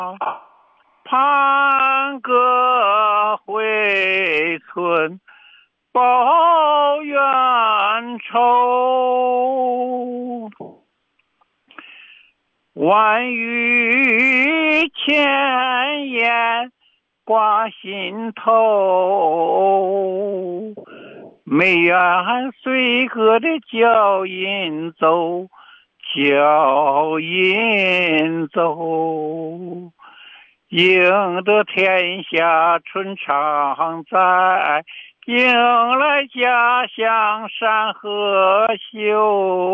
盼歌回村报冤仇，万语千言挂心头，没缘随和的脚印走，脚印走，赢得天下春常在，迎来家乡山河秀。